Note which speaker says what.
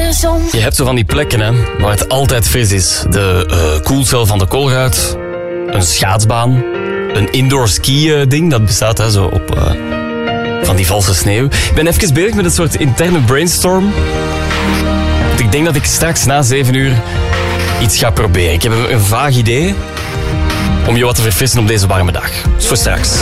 Speaker 1: Je hebt zo van die plekken hè, waar het altijd fris is. De koelcel van de Colruyt, een schaatsbaan, een indoor ski ding, dat bestaat hè, zo op van die valse sneeuw. Ik ben even bezig met een soort interne brainstorm. Want ik denk dat ik straks na 7 uur iets ga proberen. Ik heb een vaag idee om je wat te verfrissen op deze warme dag. Dus voor straks.